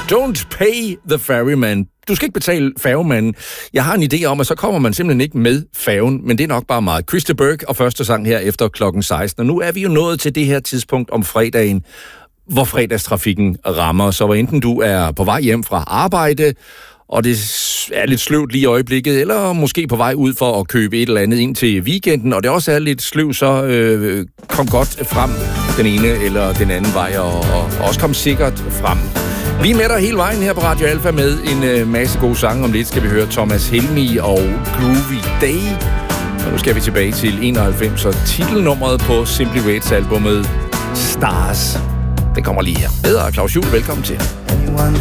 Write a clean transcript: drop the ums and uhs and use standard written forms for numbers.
Don't pay the ferryman. Du skal ikke betale færgemanden. Jeg har en idé om, at så kommer man simpelthen ikke med færgen, men det er nok bare meget. Christa Burke og første sang her efter klokken 16. Og nu er vi jo nået til det her tidspunkt om fredagen, hvor fredagstrafikken rammer. Så hvor enten du er på vej hjem fra arbejde, og det er lidt sløvt lige i øjeblikket, eller måske på vej ud for at købe et eller andet ind til weekenden, og det også er lidt sløvt, så kom godt frem den ene eller den anden vej, og også kom sikkert frem. Vi er med dig hele vejen her på Radio Alfa med en masse gode sange. Om lidt skal vi høre Thomas Helmig og Groovy Day. Og nu skal vi tilbage til 91 og titelnummeret på Simply Reds albummet Stars. Det kommer lige her. Bedre Claus Juhl, velkommen til.